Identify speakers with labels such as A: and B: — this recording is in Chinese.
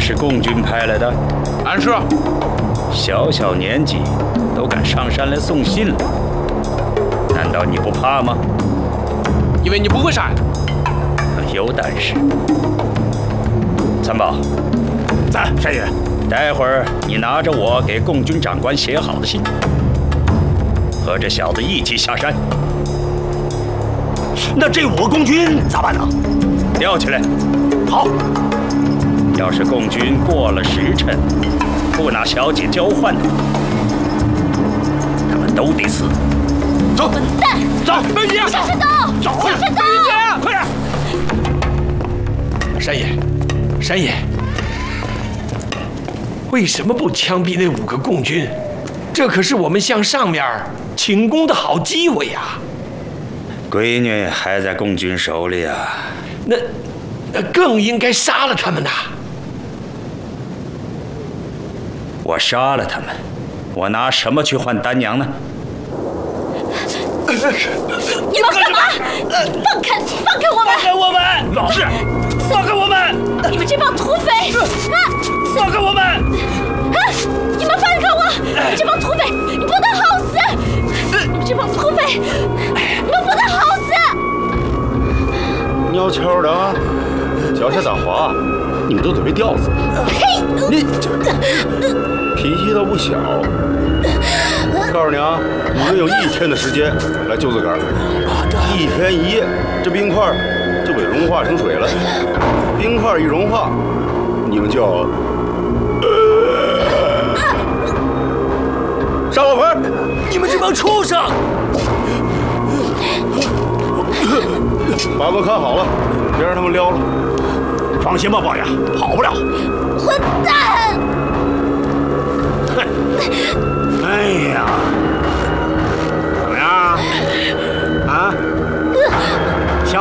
A: 是共军派来的？
B: 俺是。
A: 小小年纪都敢上山来送信了，难道你不怕吗？
B: 因为你不会杀人。
A: 有胆识。参谋，
C: 在，山爷。
A: 待会儿你拿着我给共军长官写好的信，和这小子一起下山。
C: 那这5个共军咋办呢？
A: 吊起来。
C: 好。
A: 要是共军过了时辰，不拿小姐交换的，他们都得死。
C: 走，
D: 混蛋！
C: 走，梅姐，
D: 下山走，
C: 走，
D: 下山走，
C: 快点！
E: 山爷，山爷，为什么不枪毙那5个共军？这可是我们向上面请功的好机会呀！
A: 闺女还在共军手里啊，
E: 那更应该杀了他们呐！
A: 我杀了他们，我拿什么去换丹娘呢？
D: 你们干嘛？放开我们！
C: 放开我们！老实，放开我们！
D: 你们这帮土匪！
C: 放开我们！
D: 你们放开我！你们这帮土匪，你不得好死！你们这帮土匪，你们不得好死！
F: 悄悄的啊，脚下咋滑？你们都得被吊死。
D: 嘿！
F: 你这脾气倒不小。告诉你啊，你们有1天的时间来救自个儿，1天1夜，这冰块就给融化成水了。冰块一融化，你们就上老盆！
C: 你们这帮畜生！
F: 把门看好了，别让他们撩了。
C: 放心吧，豹爷，跑不了。
D: 混蛋！
C: 哎呀！